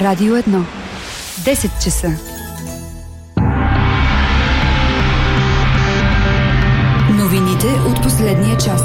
Радио 1. 10 часа. Новините от последния час.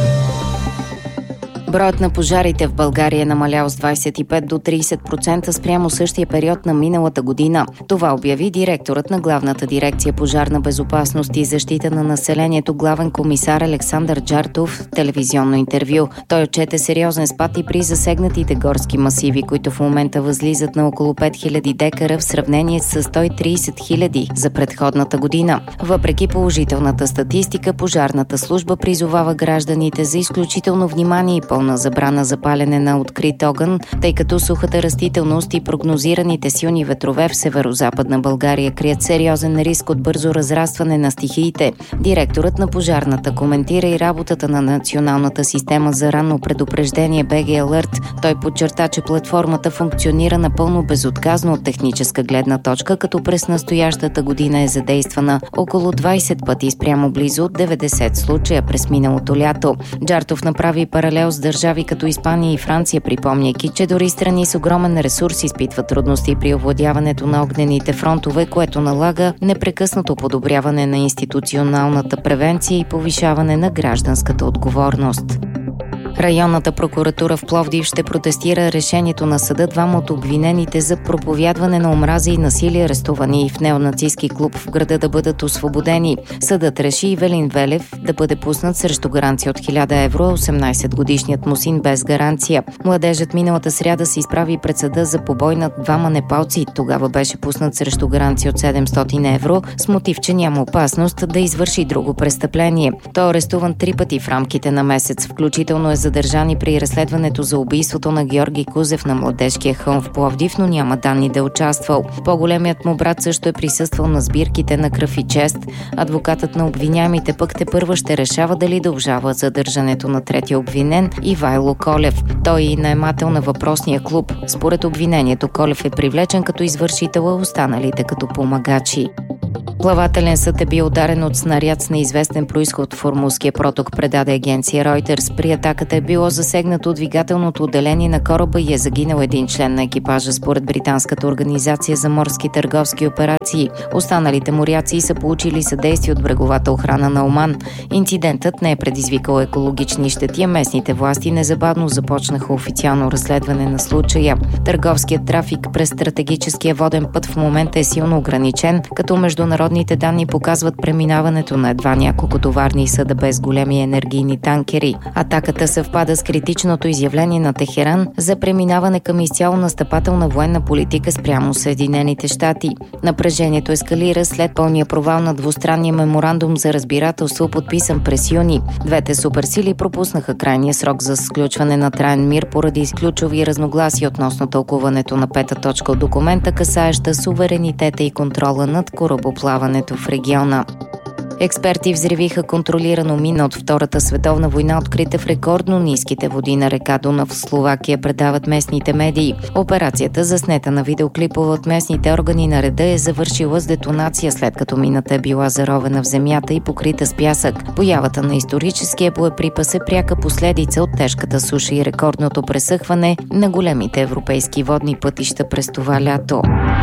Броят на пожарите в България е намалял с 25 до 30% спрямо същия период на миналата година. Това обяви директорът на Главната дирекция пожарна безопасност и защита на населението главен комисар Александър Джартов в телевизионно интервю. Той отчете сериозен спад и при засегнатите горски масиви, които в момента възлизат на около 5000 декара в сравнение с 130 000 за предходната година. Въпреки положителната статистика, пожарната служба призовава гражданите за изключително внимание и пълна забрана за палене на открит огън, тъй като сухата растителност и прогнозираните силни ветрове в северо-западна България крият сериозен риск от бързо разрастване на стихиите. Директорът на пожарната коментира и работата на Националната система за ранно предупреждение BG Alert. Той подчерта, че платформата функционира напълно безотказно от техническа гледна точка, като през настоящата година е задействана около 20 пъти спрямо близо 90 случая през миналото лято. Джартов направи паралел с държави като Испания и Франция, припомняйки, че дори страни с огромен ресурс изпитват трудности при овладяването на огнените фронтове, което налага непрекъснато подобряване на институционалната превенция и повишаване на гражданската отговорност. Районната прокуратура в Пловдив ще протестира решението на съда двама от обвинените за проповядване на омраза и насилие, арестувани в неонацистки клуб в града, да бъдат освободени. Съдът реши Ивелин Велев да бъде пуснат срещу гаранция от 1000 евро, 18-годишният му син без гаранция. Младежът миналата сряда се изправи пред съда за побой над двама непалци. Тогава беше пуснат срещу гаранция от 700 евро с мотив, че няма опасност да извърши друго престъпление. Той е арестуван 3 пъти в рамките на месец, включително е задържани при разследването за убийството на Георги Кузев на Младежкия хълм в Пловдив, но няма данни да е участвал. По-големият му брат също е присъствал на сбирките на Кръв и чест. Адвокатът на обвиняемите пък тепърва ще решава дали да обжалва задържането на третия обвинен Ивайло Колев. Той е наемател на въпросния клуб. Според обвинението Колев е привлечен като извършител, а останалите като помагачи. Плавателен съд е бил ударен от снаряд с неизвестен произход в Ормузския проток, предаде агенция Reuters. При атаката е било засегнато двигателното отделение на кораба и е загинал един член на екипажа, според британската организация за морски търговски операции. Останалите моряци са получили съдействие от бреговата охрана на Оман. Инцидентът не е предизвикал екологични щети, а местните власти незабавно започнаха официално разследване на случая. Търговският трафик през стратегическия воден път в момента е силно ограничен, като международните данни показват преминаването на едва няколко товарни съда без големи енергийни танкери. Атаката съвпада с критичното изявление на Техеран за преминаване към изцяло настъпателна военна политика спрямо Съединените щати. Напрежението ескалира след пълния провал на двустранния меморандум за разбирателство, подписан през юни. Двете суперсили пропуснаха крайния срок за сключване на траен мир поради ключови разногласия относно тълкуването на 5-та точка от документа, касаеща суверенитета и контрола над корабоплаването в региона. Експерти взривиха контролирано мина от Втората световна война, открита в рекордно ниските води на река Дунав в Словакия, предават местните медии. Операцията, заснета на видеоклипове от местните органи на реда, е завършила с детонация, след като мината е била заровена в земята и покрита с пясък. Появата на историческия боеприпас е пряка последица от тежката суша и рекордното пресъхване на големите европейски водни пътища през това лято.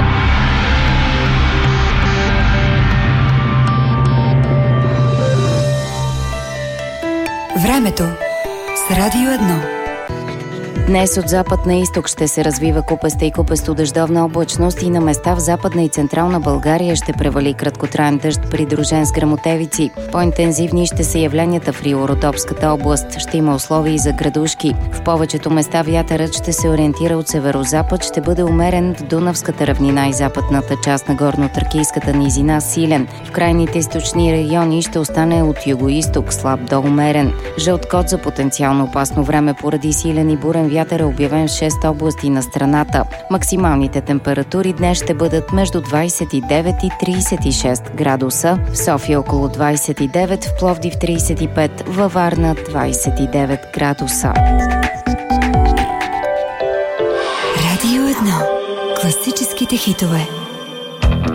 Времето с Радио 1. Днес от запад на изток ще се развива купеста и купесто-дъждовна облачност и на места в Западна и Централна България ще превали краткотраен дъжд, придружен с гръмотевици. По-интензивни ще са явленията в Рио-Родопската област. Ще има условия и за градушки. В повечето места вятърът ще се ориентира от северозапад, ще бъде умерен в Дунавската равнина и западната част на горно-тракийската низина силен. В крайните източни райони ще остане от юго-изток слаб до умерен. Жълт код за потенциално опасно време поради силен и бурен вятър е обявен в 6 области на страната. Максималните температури днес ще бъдат между 29 и 36 градуса. В София около 29, в Пловдив 35, във Варна 29 градуса. Радио 1. Класическите хитове.